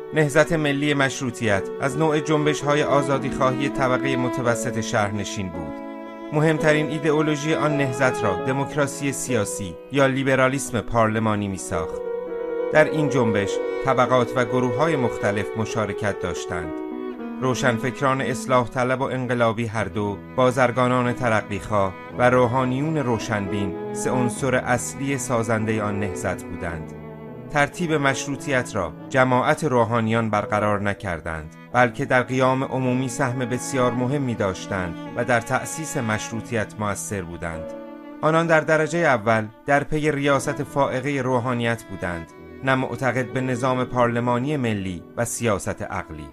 نهضت ملی مشروطیت از نوع جنبش‌های آزادی‌خواهی طبقه متوسط شهرنشین بود. مهمترین ایدئولوژی آن نهضت را دموکراسی سیاسی یا لیبرالیسم پارلمانی می‌ساخت. در این جنبش طبقات و گروه‌های مختلف مشارکت داشتند. روشنفکران اصلاح طلب و انقلابی هر دو، بازرگانان ترقیخواه و روحانیون روشنبین سه عنصر اصلی سازنده آن نهضت بودند. ترتیب مشروطیت را جماعت روحانیان برقرار نکردند، بلکه در قیام عمومی سهم بسیار مهمی داشتند و در تأسیس مشروطیت مؤثر بودند. آنان در درجه اول در پی ریاست فائقه روحانیت بودند، نه معتقد به نظام پارلمانی ملی و سیاست عقلی.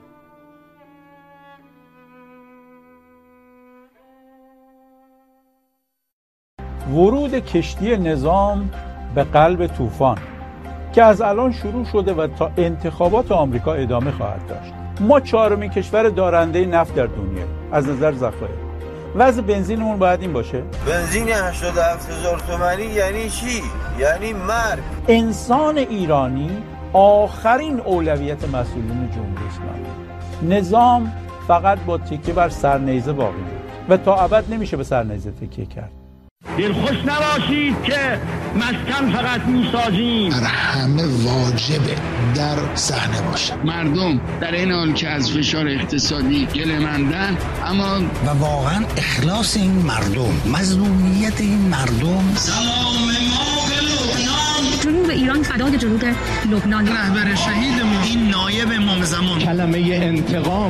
ورود کشتی نظام به قلب طوفان که از الان شروع شده و تا انتخابات آمریکا ادامه خواهد داشت. ما چهارمین کشور دارنده نفت در دنیا از نظر ذخایر. وضع بنزینمون باید این باشه. بنزین 87,000 تومانی یعنی چی؟ یعنی مرگ. انسان ایرانی آخرین اولویت مسئولین جمهوری اسلامی. نظام فقط با تکیه بر سرنیزه باقی میمونه و تا ابد نمیشه به سرنیزه تکیه کرد. دلخوش نباشید که مسکن فقط میسازیم. در همه واجبه در صحنه باشه. مردم در این حال که از فشار اقتصادی گله‌مندن، اما و واقعا اخلاص این مردم، مظلومیت این مردم. سلام ما به لبنان. جنوب ایران فدای جنوب لبنان. رهبر شهیدمون این نایب امام زمان. کلمه انتقام.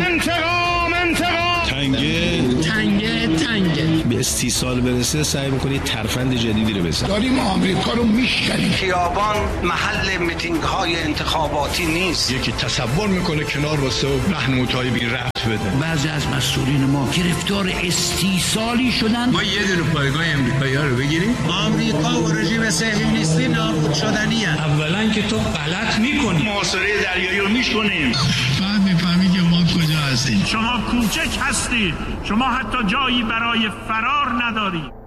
تنگه به استیصال برسه سعی میکنی ترفند جدیدی رو بزن. داریم آمریکا رو میشکنیم. خیابان محل میتینگ های انتخاباتی نیست. یکی تصور میکنه کنار واسه و راهنمایی بی ربط بده. بعضی از مسئولین ما گرفتار استیصالی شدن. ما یه دونه پایگاه امریکایی‌ها رو بگیریم. آمریکا و رژیم صهیونیستی نابود شدنیه. اولا که تو غلط میکنی. محاصره دریایی رو میکنیم. بعد میفهمی که ما کجا هستیم. شما کوچک هستید. شما حتی جایی برای فرار ندارید.